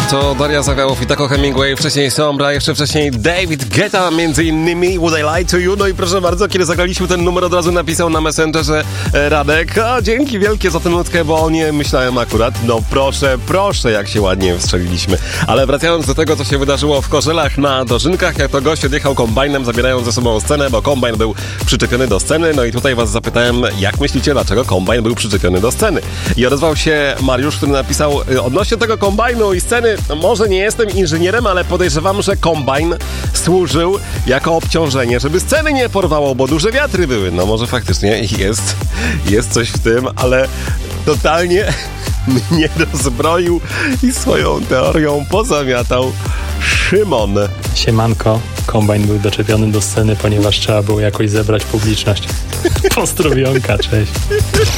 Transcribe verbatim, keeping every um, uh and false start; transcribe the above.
To Daria Zawiałow i Taco Hemingway, wcześniej Sombra, jeszcze wcześniej David Guetta, między innymi Would I Lie to You. No i proszę bardzo, kiedy zagraliśmy ten numer, od razu napisał na Messengerze e, Radek, a dzięki wielkie za tę nutkę, bo o nie myślałem akurat. No proszę, proszę, jak się ładnie wstrzeliliśmy. Ale wracając do tego, co się wydarzyło w Korzelach na Dożynkach, jak to gość odjechał kombajnem, zabierając ze sobą scenę, bo kombajn był przyczepiony do sceny. No i tutaj was zapytałem, jak myślicie, dlaczego kombajn był przyczepiony do sceny? I odezwał się Mariusz, który napisał, odnośnie tego kombajnu i sceny, no może nie jestem inżynierem, ale podejrzewam, że kombajn służył jako obciążenie, żeby sceny nie porwało, bo duże wiatry były. No może faktycznie jest, jest coś w tym, ale totalnie mnie rozbroił i swoją teorią pozamiatał Szymon. Siemanko, kombajn był doczepiony do sceny, ponieważ trzeba było jakoś zebrać publiczność. Pozdrowionka, cześć.